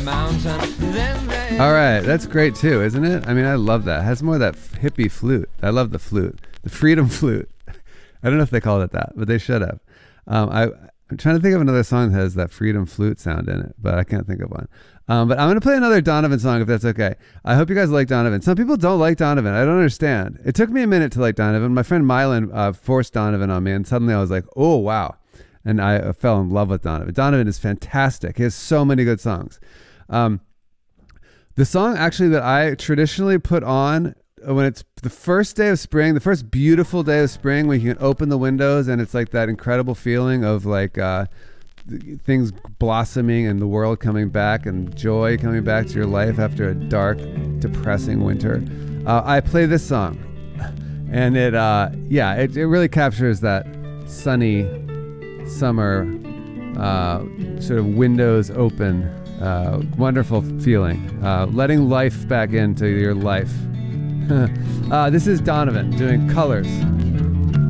All right, that's great too, isn't it? I mean, I love that. It has more of that hippie flute. I love the flute, the freedom flute. I don't know if they called it that, but they should have. I'm trying to think of another song that has that freedom flute sound in it, but I can't think of one. But I'm going to play another Donovan song if that's okay. I hope you guys like Donovan. Some people don't like Donovan. I don't understand. It took me a minute to like Donovan. My friend Mylan forced Donovan on me, and suddenly I was like, oh, wow. And I fell in love with Donovan. Donovan is fantastic. He has so many good songs. The song actually that I traditionally put on when it's the first day of spring, the first beautiful day of spring, when you can open the windows and it's like that incredible feeling of like things blossoming and the world coming back and joy coming back to your life after a dark, depressing winter. I play this song, and it really captures that sunny summer sort of windows open, wonderful feeling, letting life back into your life. This is Donovan doing Colors.